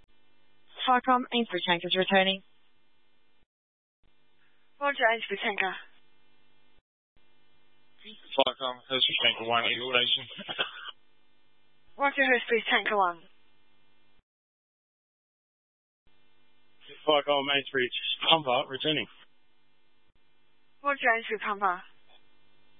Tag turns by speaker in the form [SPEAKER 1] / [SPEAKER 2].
[SPEAKER 1] Farcom, Ainsbury Tankers returning.
[SPEAKER 2] Roger, Ainsbury Tanker.
[SPEAKER 3] Farcom, Ainsbury Tanker 1, Eagle Station.
[SPEAKER 2] Roger, Ainsbury Tanker 1.
[SPEAKER 3] Farcom, Ainsbury Pumper returning.
[SPEAKER 2] Roger, Ainsbury Pumper.